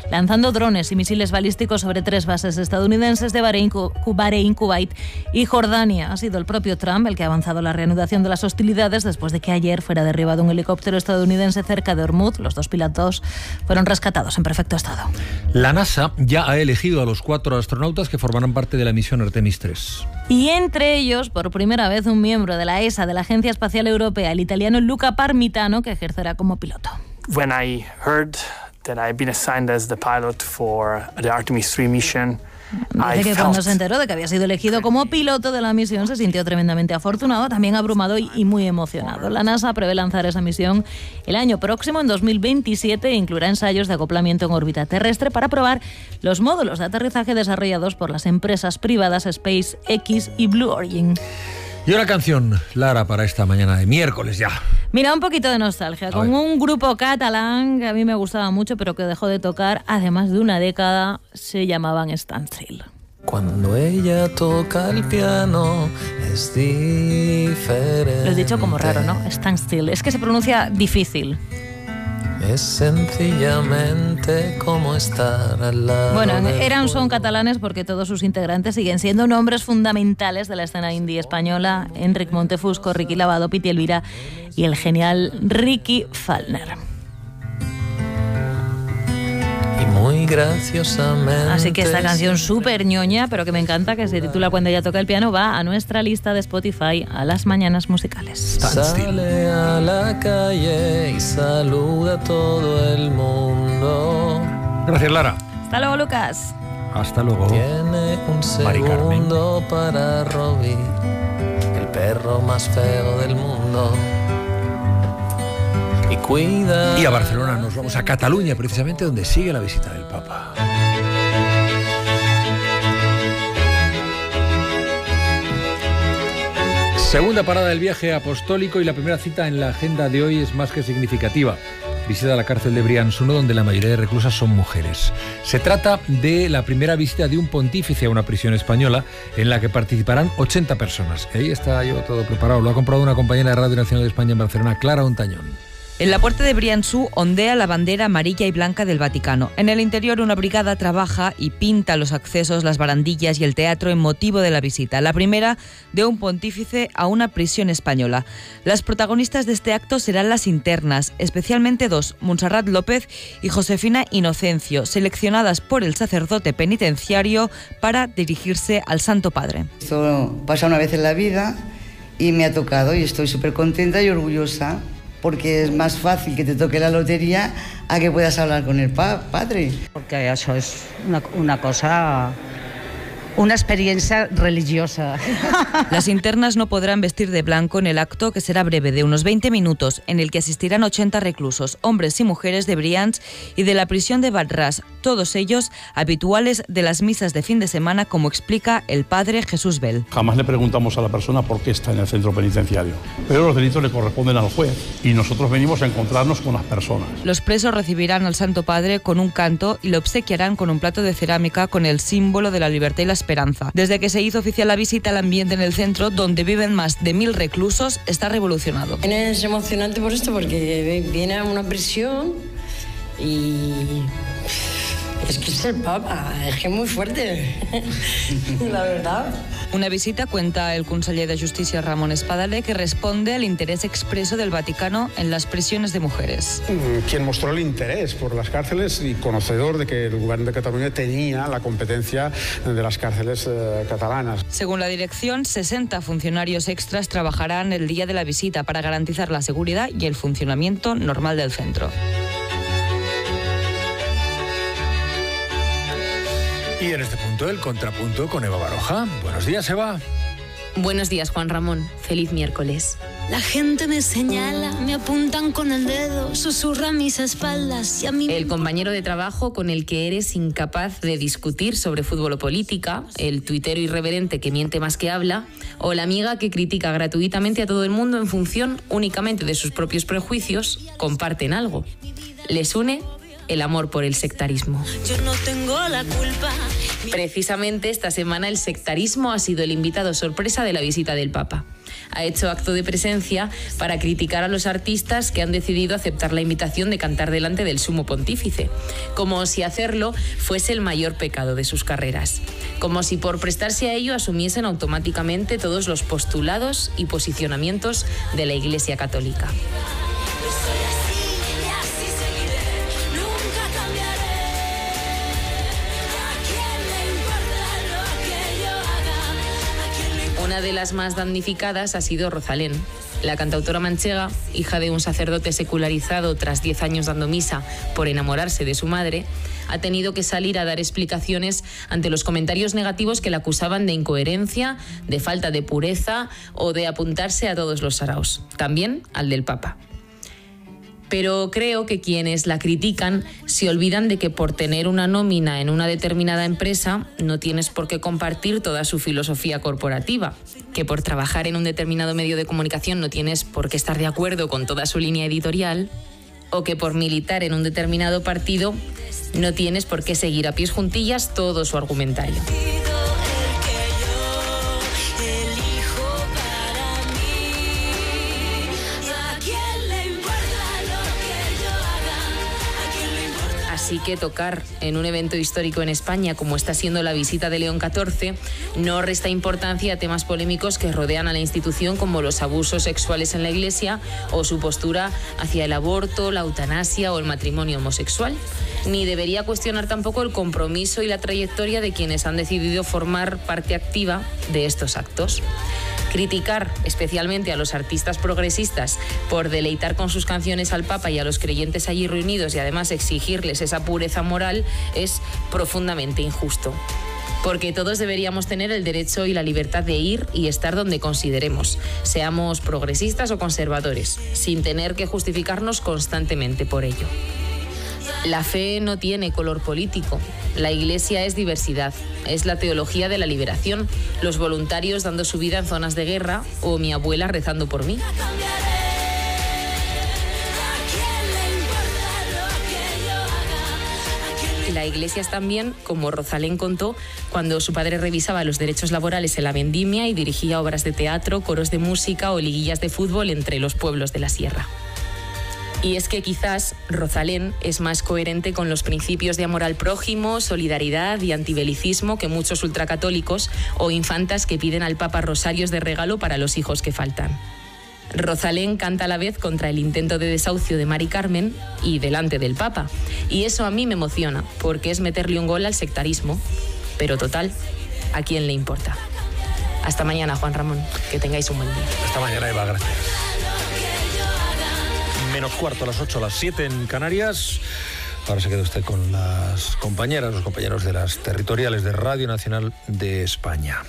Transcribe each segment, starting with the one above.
lanzando drones y misiles balísticos sobre 3 bases estadounidenses de Bahrein, Kuwait y Jordania. Ha sido el propio Trump el que ha avanzado la reanudación de las hostilidades después de que ayer fuera derribado un helicóptero estadounidense cerca de Hormuz. Los 2 pilotos fueron rescatados en perfecto estado. La NASA ya ha elegido a los 4 astronautas que formarán parte de la misión Artemis 3. Y entre ellos, por primera vez, un miembro de la ESA, de la Agencia Espacial Europea, el italiano Luca Parmitano, que ejercerá como piloto. When I heard that I've been assigned as the pilot for the Artemis 3 mission, dice que cuando se enteró de que había sido elegido como piloto de la misión se sintió tremendamente afortunado, también abrumado y muy emocionado. La NASA prevé lanzar esa misión el año próximo, en 2027, e incluirá ensayos de acoplamiento en órbita terrestre para probar los módulos de aterrizaje desarrollados por las empresas privadas SpaceX y Blue Origin. Y una canción, Lara, para esta mañana de miércoles ya. Mira, un poquito de nostalgia, con un grupo catalán que a mí me gustaba mucho, pero que dejó de tocar hace más de una década. Se llamaban Standstill. Cuando ella toca el piano es diferente. Lo he dicho como raro, ¿no? Standstill. Es que se pronuncia difícil. Es sencillamente como estar al lado. Bueno, son catalanes porque todos sus integrantes siguen siendo nombres fundamentales de la escena indie española. Enric Montefusco, Ricky Lavado, Piti Elvira y el genial Ricky Falkner. Y muy graciosamente. Así que esta canción súper ñoña, pero que me encanta, que se titula Cuando ella toca el piano, va a nuestra lista de Spotify a las mañanas musicales. Sale a la calle y saluda a todo el mundo. Gracias, Lara. Hasta luego, Lucas. Hasta luego. Tiene un segundo para Robbie, el perro más feo del mundo. Y a Barcelona nos vamos, a Cataluña, precisamente donde sigue la visita del Papa. Segunda parada del viaje apostólico y la primera cita en la agenda de hoy es más que significativa. Visita a la cárcel de Brians-1, donde la mayoría de reclusas son mujeres. Se trata de la primera visita de un pontífice a una prisión española en la que participarán 80 personas. Ahí está yo todo preparado. Lo ha comprado una compañera de Radio Nacional de España en Barcelona, Clara Ontañón. En la puerta de Brians-1 ondea la bandera amarilla y blanca del Vaticano. En el interior, una brigada trabaja y pinta los accesos, las barandillas y el teatro en motivo de la visita. La primera de un pontífice a una prisión española. Las protagonistas de este acto serán las internas, especialmente 2, Montserrat López y Josefina Inocencio, seleccionadas por el sacerdote penitenciario para dirigirse al Santo Padre. Esto pasa una vez en la vida y me ha tocado y estoy súper contenta y orgullosa, porque es más fácil que te toque la lotería a que puedas hablar con el padre. Porque eso es una cosa, una experiencia religiosa. Las internas no podrán vestir de blanco en el acto, que será breve, de unos 20 minutos, en el que asistirán 80 reclusos, hombres y mujeres de Brians y de la prisión de Val-ras, todos ellos habituales de las misas de fin de semana, como explica el padre Jesús Bell. Jamás le preguntamos a la persona por qué está en el centro penitenciario, pero los delitos le corresponden al juez y nosotros venimos a encontrarnos con las personas. Los presos recibirán al Santo Padre con un canto y lo obsequiarán con un plato de cerámica con el símbolo de la libertad y la esperanza. Desde que se hizo oficial la visita, el ambiente en el centro, donde viven más de 1000 reclusos, está revolucionado. Es emocionante por esto, porque viene a una prisión y es que es el Papa, es que es muy fuerte, la verdad. Una visita, cuenta el conseller de Justícia Ramon Espadaler, que responde al interés expreso del Vaticano en las prisiones de mujeres. Quien mostró el interés por las cárceles y conocedor de que el Gobierno de Cataluña tenía la competencia de las cárceles catalanas. Según la dirección, 60 funcionarios extras trabajarán el día de la visita para garantizar la seguridad y el funcionamiento normal del centro. Y en este punto, el contrapunto con Eva Baroja. Buenos días, Eva. Buenos días, Juan Ramón. Feliz miércoles. La gente me señala, me apuntan con el dedo, susurra a mis espaldas y a mí... El compañero de trabajo con el que eres incapaz de discutir sobre fútbol o política, el tuitero irreverente que miente más que habla, o la amiga que critica gratuitamente a todo el mundo en función únicamente de sus propios prejuicios, comparten algo. Les une el amor por el sectarismo. Yo no tengo la culpa. Precisamente esta semana el sectarismo ha sido el invitado sorpresa de la visita del Papa. ha hecho acto de presencia para criticar a los artistas que han decidido aceptar la invitación de cantar delante del sumo pontífice, como si hacerlo fuese el mayor pecado de sus carreras, como si por prestarse a ello asumiesen automáticamente todos los postulados y posicionamientos de la Iglesia Católica. Una de las más damnificadas ha sido Rosalén. La cantautora manchega, hija de un sacerdote secularizado tras 10 años dando misa por enamorarse de su madre, ha tenido que salir a dar explicaciones ante los comentarios negativos que la acusaban de incoherencia, de falta de pureza o de apuntarse a todos los saraos, también al del Papa. Pero creo que quienes la critican se olvidan de que por tener una nómina en una determinada empresa no tienes por qué compartir toda su filosofía corporativa, que por trabajar en un determinado medio de comunicación no tienes por qué estar de acuerdo con toda su línea editorial, o que por militar en un determinado partido no tienes por qué seguir a pies juntillas todo su argumentario. Así que tocar en un evento histórico en España, como está siendo la visita de León XIV, no resta importancia a temas polémicos que rodean a la institución, como los abusos sexuales en la Iglesia o su postura hacia el aborto, la eutanasia o el matrimonio homosexual. Ni debería cuestionar tampoco el compromiso y la trayectoria de quienes han decidido formar parte activa de estos actos. Criticar especialmente a los artistas progresistas por deleitar con sus canciones al Papa y a los creyentes allí reunidos y además exigirles esa pureza moral es profundamente injusto. Porque todos deberíamos tener el derecho y la libertad de ir y estar donde consideremos, seamos progresistas o conservadores, sin tener que justificarnos constantemente por ello. La fe no tiene color político. La Iglesia es diversidad. Es la teología de la liberación, los voluntarios dando su vida en zonas de guerra o mi abuela rezando por mí. La Iglesia es también, como Rosalén contó, cuando su padre revisaba los derechos laborales en la vendimia y dirigía obras de teatro, coros de música o liguillas de fútbol entre los pueblos de la sierra. Y es que quizás Rosalén es más coherente con los principios de amor al prójimo, solidaridad y antibelicismo que muchos ultracatólicos o infantas que piden al Papa rosarios de regalo para los hijos que faltan. Rosalén canta a la vez contra el intento de desahucio de Mari Carmen y delante del Papa. Y eso a mí me emociona, porque es meterle un gol al sectarismo. Pero total, ¿a quién le importa? Hasta mañana, Juan Ramón. Que tengáis un buen día. Hasta mañana, Eva. Gracias. Menos cuarto, a las 8, a las 7 en Canarias. Ahora se queda usted con las compañeras, los compañeros de las territoriales de Radio Nacional de España.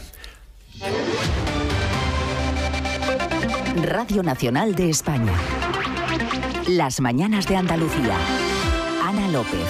Radio Nacional de España. Las mañanas de Andalucía. Ana López.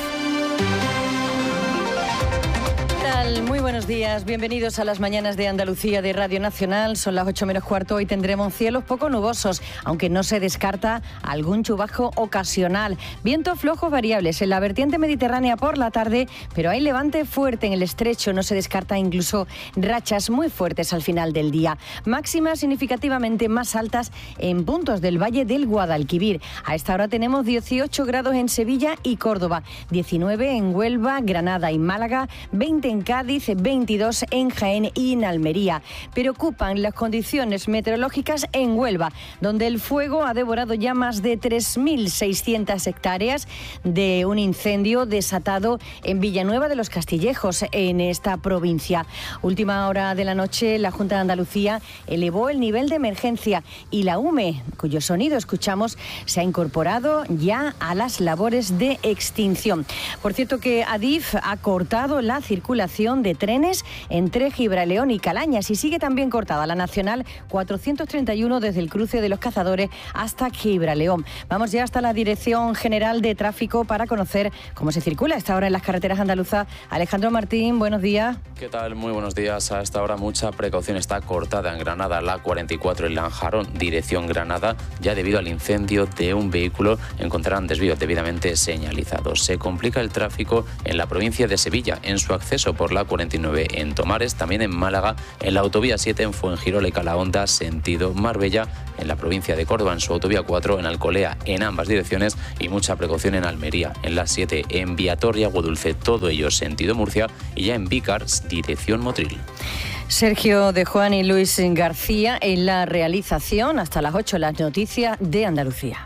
Muy buenos días, bienvenidos a las mañanas de Andalucía de Radio Nacional. Son las 8 menos cuarto. Hoy tendremos cielos poco nubosos, aunque no se descarta algún chubasco ocasional. Vientos flojos variables en la vertiente mediterránea por la tarde, pero hay levante fuerte en el estrecho. No se descarta incluso rachas muy fuertes al final del día. Máximas significativamente más altas en puntos del Valle del Guadalquivir. A esta hora tenemos 18 grados en Sevilla y Córdoba, 19 en Huelva, Granada y Málaga, 20 en Cádiz, 22 en Jaén y en Almería. Preocupan las condiciones meteorológicas en Huelva, donde el fuego ha devorado ya más de 3.600 hectáreas de un incendio desatado en Villanueva de los Castillejos, en esta provincia. Última hora de la noche, la Junta de Andalucía elevó el nivel de emergencia y la UME, cuyo sonido escuchamos, se ha incorporado ya a las labores de extinción. Por cierto que Adif ha cortado la circulación de trenes entre Gibraleón y Calañas y sigue también cortada la Nacional 431 desde el cruce de los Cazadores hasta Gibraleón. Vamos ya hasta la Dirección General de Tráfico para conocer cómo se circula a esta hora en las carreteras andaluzas. Alejandro Martín, buenos días. ¿Qué tal? Muy buenos días. A esta hora mucha precaución. Está cortada en Granada la 44 en Lanjarón, dirección Granada, ya debido al incendio de un vehículo. Encontrarán desvíos debidamente señalizados. Se complica el tráfico en la provincia de Sevilla en su acceso acceso por la 49 en Tomares, también en Málaga, en la autovía 7 en Fuengirola y Calahonda, sentido Marbella, en la provincia de Córdoba en su autovía 4, en Alcolea en ambas direcciones y mucha precaución en Almería, en la 7 en Viator y Aguadulce, todo ello sentido Murcia, y ya en Vícars, dirección Motril. Sergio de Juan y Luis García en la realización. Hasta las 8 las noticias de Andalucía.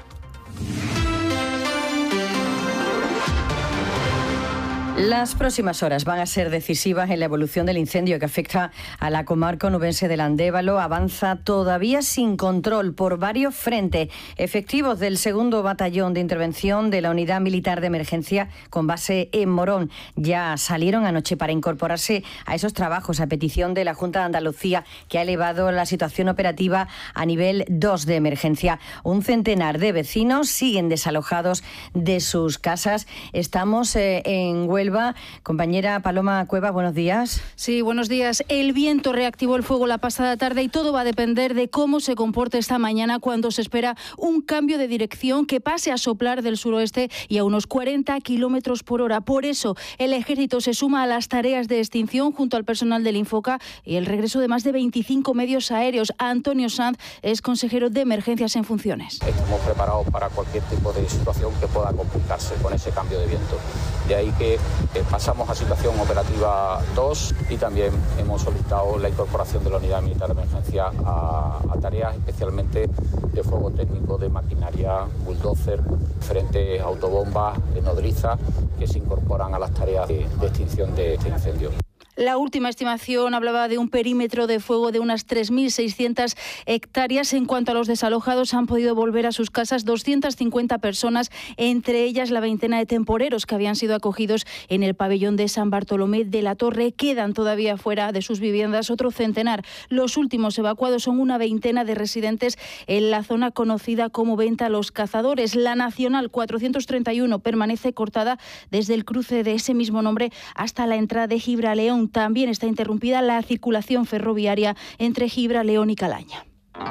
Las próximas horas van a ser decisivas en la evolución del incendio que afecta a la comarca onubense del Andévalo. Avanza todavía sin control por varios frentes. Efectivos del 2º Batallón de Intervención de la Unidad Militar de Emergencia con base en Morón ya salieron anoche para incorporarse a esos trabajos a petición de la Junta de Andalucía, que ha elevado la situación operativa a nivel 2 de emergencia. Un centenar de vecinos siguen desalojados de sus casas. Estamos en Huelva. Compañera Paloma Cueva, buenos días. Sí, buenos días. El viento reactivó el fuego la pasada tarde y todo va a depender de cómo se comporte esta mañana, cuando se espera un cambio de dirección que pase a soplar del suroeste y a unos 40 kilómetros por hora. Por eso, el Ejército se suma a las tareas de extinción junto al personal del Infoca y el regreso de más de 25 medios aéreos. Antonio Sanz es consejero de Emergencias en funciones. Estamos preparados para cualquier tipo de situación que pueda complicarse con ese cambio de viento. De ahí que pasamos a situación operativa 2 y también hemos solicitado la incorporación de la Unidad Militar de Emergencia a tareas especialmente de fuego técnico, de maquinaria, bulldozer, diferentes autobombas, nodriza, que se incorporan a las tareas de extinción de este incendio. La última estimación hablaba de un perímetro de fuego de unas 3.600 hectáreas. En cuanto a los desalojados, han podido volver a sus casas 250 personas, entre ellas la veintena de temporeros que habían sido acogidos en el pabellón de San Bartolomé de la Torre. Quedan todavía fuera de sus viviendas otro centenar. Los últimos evacuados son una veintena de residentes en la zona conocida como Venta Los Cazadores. La Nacional 431 permanece cortada desde el cruce de ese mismo nombre hasta la entrada de Gibraleón. También está interrumpida la circulación ferroviaria entre Gibra, León y Calaña.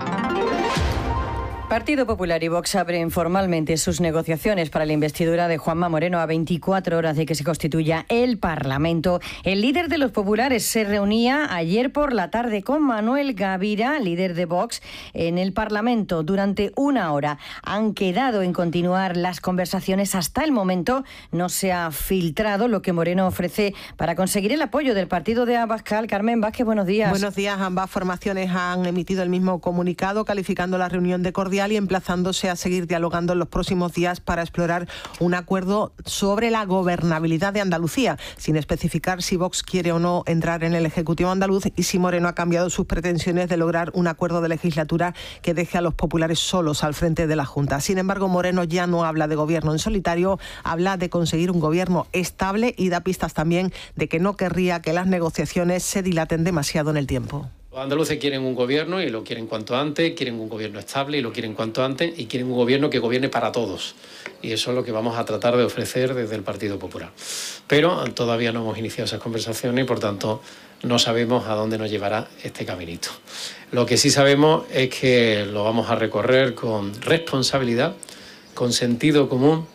Partido Popular y Vox abren formalmente sus negociaciones para la investidura de Juanma Moreno a 24 horas de que se constituya el Parlamento. El líder de los populares se reunía ayer por la tarde con Manuel Gavira, líder de Vox, en el Parlamento durante una hora. Han quedado en continuar las conversaciones. Hasta el momento no se ha filtrado lo que Moreno ofrece para conseguir el apoyo del partido de Abascal. Carmen Vázquez, buenos días. Buenos días. Ambas formaciones han emitido el mismo comunicado calificando la reunión de cordial y emplazándose a seguir dialogando en los próximos días para explorar un acuerdo sobre la gobernabilidad de Andalucía, sin especificar si Vox quiere o no entrar en el Ejecutivo andaluz y si Moreno ha cambiado sus pretensiones de lograr un acuerdo de legislatura que deje a los populares solos al frente de la Junta. Sin embargo, Moreno ya no habla de gobierno en solitario, habla de conseguir un gobierno estable y da pistas también de que no querría que las negociaciones se dilaten demasiado en el tiempo. Los andaluces quieren un gobierno y lo quieren cuanto antes, quieren un gobierno estable y lo quieren cuanto antes y quieren un gobierno que gobierne para todos. Y eso es lo que vamos a tratar de ofrecer desde el Partido Popular. Pero todavía no hemos iniciado esas conversaciones y por tanto no sabemos a dónde nos llevará este caminito. Lo que sí sabemos es que lo vamos a recorrer con responsabilidad, con sentido común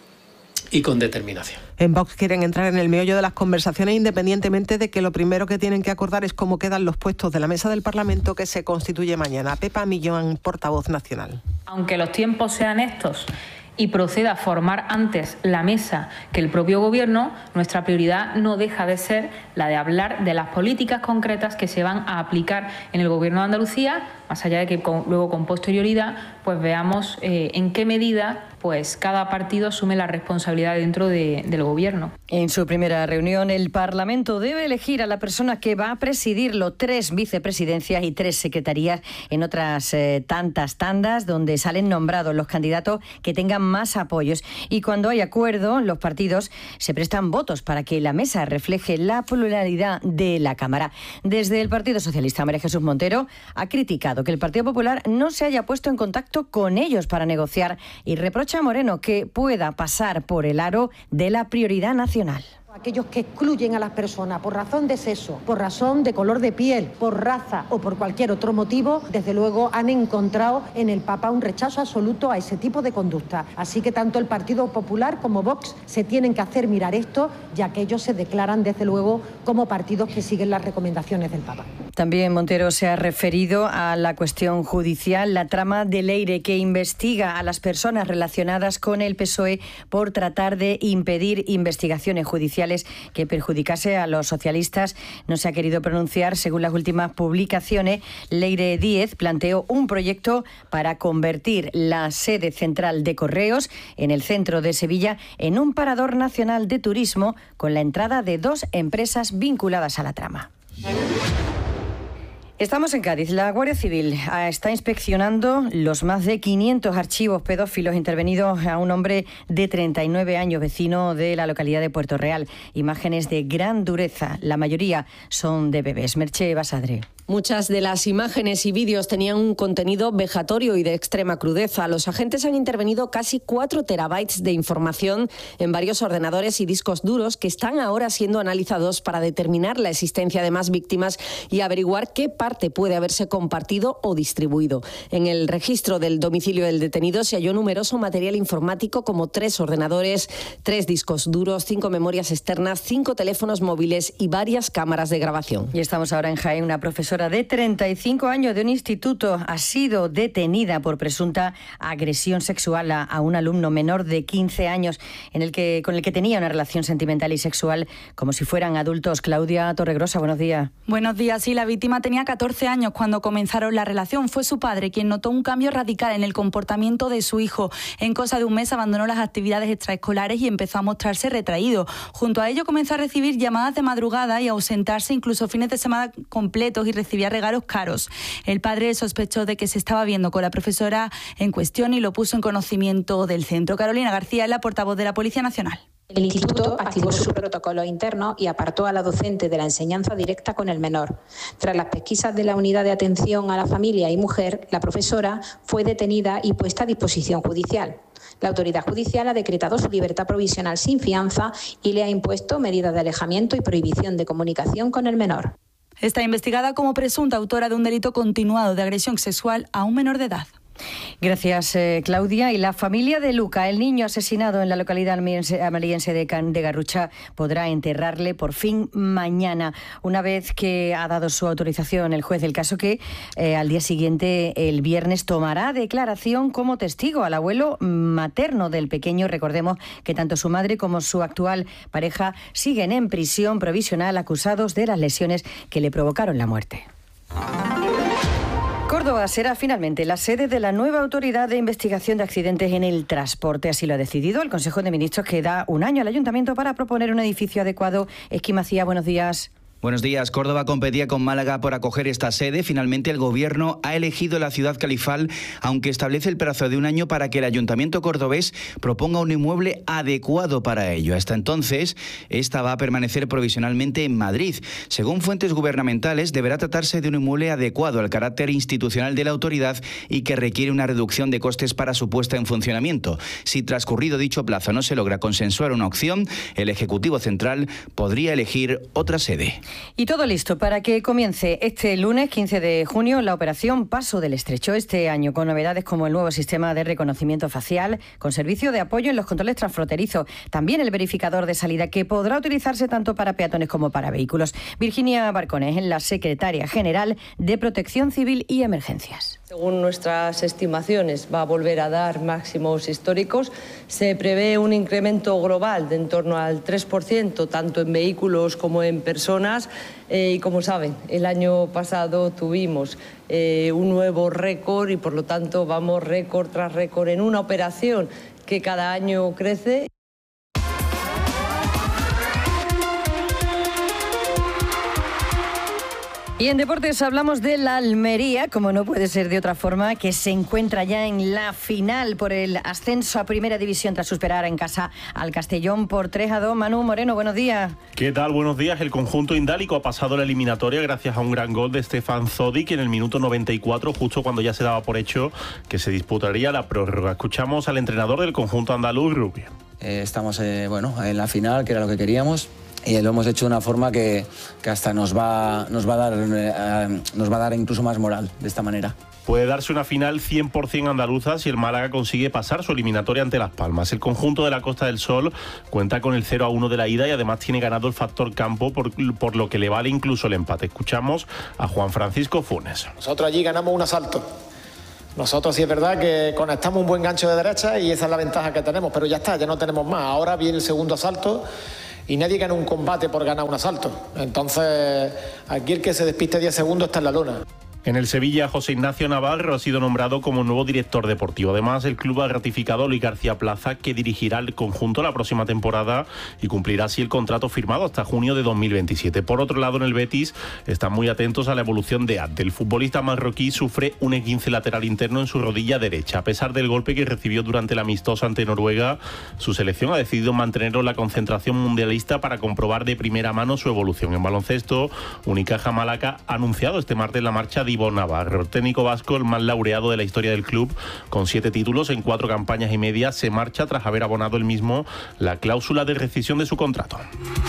y con determinación. En Vox quieren entrar en el meollo de las conversaciones independientemente de que lo primero que tienen que acordar es cómo quedan los puestos de la mesa del Parlamento que se constituye mañana. Pepa Millón, portavoz nacional. Aunque los tiempos sean estos y proceda a formar antes la mesa que el propio Gobierno, nuestra prioridad no deja de ser la de hablar de las políticas concretas que se van a aplicar en el Gobierno de Andalucía, más allá de que luego con posterioridad pues veamos en qué medida pues cada partido asume la responsabilidad dentro del Gobierno. En su primera reunión, el Parlamento debe elegir a la persona que va a presidirlo. 3 vicepresidencias y 3 secretarías en otras tantas tandas donde salen nombrados los candidatos que tengan más apoyos. Y cuando hay acuerdo, los partidos se prestan votos para que la mesa refleje la pluralidad de la Cámara. Desde el Partido Socialista, María Jesús Montero ha criticado que el Partido Popular no se haya puesto en contacto con ellos para negociar y reprocha a Moreno que pueda pasar por el aro de la prioridad nacional. Aquellos que excluyen a las personas por razón de sexo, por razón de color de piel, por raza o por cualquier otro motivo, desde luego han encontrado en el Papa un rechazo absoluto a ese tipo de conducta. Así que tanto el Partido Popular como Vox se tienen que hacer mirar esto, ya que ellos se declaran desde luego como partidos que siguen las recomendaciones del Papa. También Montero se ha referido a la cuestión judicial, la trama de Leire, que investiga a las personas relacionadas con el PSOE por tratar de impedir investigaciones judiciales que perjudicase a los socialistas. No se ha querido pronunciar. Según las últimas publicaciones, Leire Díez planteó un proyecto para convertir la sede central de Correos en el centro de Sevilla en un parador nacional de turismo con la entrada de 2 empresas vinculadas a la trama. Estamos en Cádiz. La Guardia Civil está inspeccionando los más de 500 archivos pedófilos intervenidos a un hombre de 39 años, vecino de la localidad de Puerto Real. Imágenes de gran dureza. La mayoría son de bebés. Merche Basadre. Muchas de las imágenes y vídeos tenían un contenido vejatorio y de extrema crudeza. Los agentes han intervenido casi 4 terabytes de información en varios ordenadores y discos duros que están ahora siendo analizados para determinar la existencia de más víctimas y averiguar qué parte puede haberse compartido o distribuido. En el registro del domicilio del detenido se halló numeroso material informático como 3 ordenadores, 3 discos duros, 5 memorias externas, 5 teléfonos móviles y varias cámaras de grabación. Y estamos ahora en Jaén. Una profesora de 35 años de un instituto ha sido detenida por presunta agresión sexual a un alumno menor de 15 años con el que tenía una relación sentimental y sexual como si fueran adultos. Claudia Torregrosa, buenos días. Buenos días. Sí, la víctima tenía 14 años cuando comenzaron la relación. Fue su padre quien notó un cambio radical en el comportamiento de su hijo. En cosa de un mes abandonó las actividades extraescolares y empezó a mostrarse retraído. Junto a ello comenzó a recibir llamadas de madrugada y a ausentarse incluso fines de semana completos y recibía regalos caros. El padre sospechó de que se estaba viendo con la profesora en cuestión y lo puso en conocimiento del centro. Carolina García es la portavoz de la Policía Nacional. El instituto activó su protocolo interno y apartó a la docente de la enseñanza directa con el menor. Tras las pesquisas de la unidad de atención a la familia y mujer, la profesora fue detenida y puesta a disposición judicial. La autoridad judicial ha decretado su libertad provisional sin fianza y le ha impuesto medidas de alejamiento y prohibición de comunicación con el menor. Está investigada como presunta autora de un delito continuado de agresión sexual a un menor de edad. Gracias, Claudia. Y la familia de Luca, el niño asesinado en la localidad almeriense de Garrucha, podrá enterrarle por fin mañana, una vez que ha dado su autorización el juez del caso, que al día siguiente, el viernes, tomará declaración como testigo al abuelo materno del pequeño. Recordemos que tanto su madre como su actual pareja siguen en prisión provisional acusados de las lesiones que le provocaron la muerte. Córdoba será finalmente la sede de la nueva Autoridad de Investigación de Accidentes en el Transporte. Así lo ha decidido el Consejo de Ministros, que da un año al Ayuntamiento para proponer un edificio adecuado. Esquí Macía, buenos días. Buenos días. Córdoba competía con Málaga por acoger esta sede. Finalmente el Gobierno ha elegido la ciudad califal, aunque establece el plazo de un año para que el Ayuntamiento cordobés proponga un inmueble adecuado para ello. Hasta entonces, esta va a permanecer provisionalmente en Madrid. Según fuentes gubernamentales, deberá tratarse de un inmueble adecuado al carácter institucional de la autoridad y que requiere una reducción de costes para su puesta en funcionamiento. Si transcurrido dicho plazo no se logra consensuar una opción, el Ejecutivo Central podría elegir otra sede. Y todo listo para que comience este lunes 15 de junio la operación Paso del Estrecho, este año con novedades como el nuevo sistema de reconocimiento facial, con servicio de apoyo en los controles transfronterizos, también el verificador de salida, que podrá utilizarse tanto para peatones como para vehículos. Virginia Barcones es la secretaria general de Protección Civil y Emergencias. Según nuestras estimaciones, va a volver a dar máximos históricos. Se prevé un incremento global de en torno al 3%, tanto en vehículos como en personas. Y como saben, el año pasado tuvimos un nuevo récord y por lo tanto vamos récord tras récord en una operación que cada año crece. Y en deportes hablamos de la Almería, como no puede ser de otra forma, que se encuentra ya en la final por el ascenso a Primera División tras superar en casa al Castellón por 3-2. Manu Moreno, buenos días. ¿Qué tal? Buenos días. El conjunto indálico ha pasado la eliminatoria gracias a un gran gol de Stefan Zodic en el minuto 94, justo cuando ya se daba por hecho que se disputaría la prórroga. Escuchamos al entrenador del conjunto andaluz, Rubio. estamos en la final, que era lo que queríamos. Y lo hemos hecho de una forma que hasta nos va a dar incluso más moral de esta manera. Puede darse una final 100% andaluza si el Málaga consigue pasar su eliminatoria ante Las Palmas. El conjunto de la Costa del Sol cuenta con el 0-1 de la ida y además tiene ganado el factor campo, por lo que le vale incluso el empate. Escuchamos a Juan Francisco Funes. Nosotros allí ganamos un asalto. Nosotros sí es verdad que conectamos un buen gancho de derecha y esa es la ventaja que tenemos, pero ya está, ya no tenemos más. Ahora viene el segundo asalto y nadie gana un combate por ganar un asalto. Entonces, aquí el que se despiste 10 segundos está en la lona. En el Sevilla, José Ignacio Navarro ha sido nombrado como nuevo director deportivo. Además, el club ha ratificado a Luis García Plaza, que dirigirá el conjunto la próxima temporada y cumplirá así el contrato firmado hasta junio de 2027. Por otro lado, en el Betis están muy atentos a la evolución de Abdel. El futbolista marroquí sufre un esguince lateral interno en su rodilla derecha. A pesar del golpe que recibió durante la amistosa ante Noruega, su selección ha decidido mantenerlo en la concentración mundialista para comprobar de primera mano su evolución. En baloncesto, Unicaja Málaga ha anunciado este martes la marcha de Ivonne Navarro, el técnico vasco, el más laureado de la historia del club, con 7 títulos en 4 campañas y media, se marcha tras haber abonado él mismo la cláusula de rescisión de su contrato.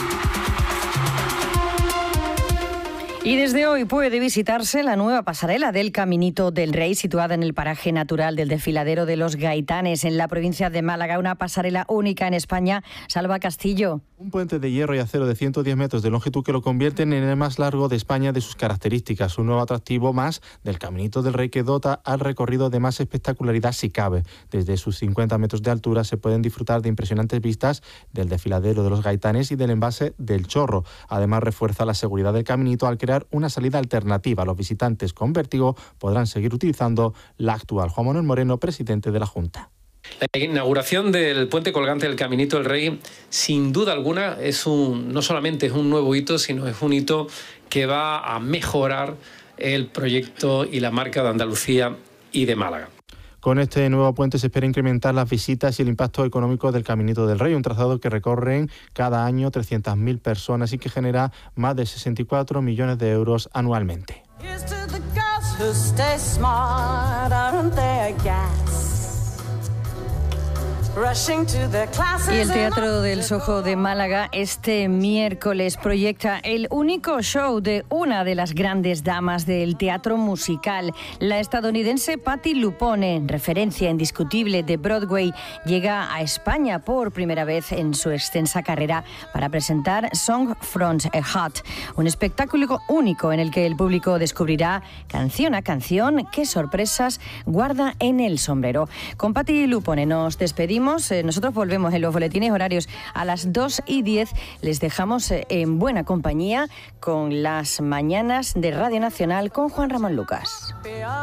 Y desde hoy puede visitarse la nueva pasarela del Caminito del Rey, situada en el paraje natural del desfiladero de los Gaitanes, en la provincia de Málaga, una pasarela única en España. Salva Castillo. Un puente de hierro y acero de 110 metros de longitud que lo convierten en el más largo de España de sus características. Un nuevo atractivo más del Caminito del Rey que dota al recorrido de más espectacularidad si cabe. Desde sus 50 metros de altura se pueden disfrutar de impresionantes vistas del desfiladero de los Gaitanes y del embalse del Chorro. Además, refuerza la seguridad del Caminito al crear una salida alternativa. Los visitantes con vértigo podrán seguir utilizando la actual. Juan Manuel Moreno, presidente de la Junta. La inauguración del puente colgante del Caminito del Rey, sin duda alguna, no solamente es un nuevo hito, sino es un hito que va a mejorar el proyecto y la marca de Andalucía y de Málaga. Con este nuevo puente se espera incrementar las visitas y el impacto económico del Caminito del Rey, un trazado que recorren cada año 300.000 personas y que genera más de 64 millones de euros anualmente. Y el Teatro del Sojo de Málaga este miércoles proyecta el único show de una de las grandes damas del teatro musical. La estadounidense Patti LuPone, referencia indiscutible de Broadway, llega a España por primera vez en su extensa carrera para presentar Song from a Heart, un espectáculo único en el que el público descubrirá canción a canción qué sorpresas guarda en el sombrero. Con Patti LuPone nos despedimos. Nosotros volvemos en los boletines horarios a las 2:10. Les dejamos en buena compañía con las mañanas de Radio Nacional con Juan Ramón Lucas.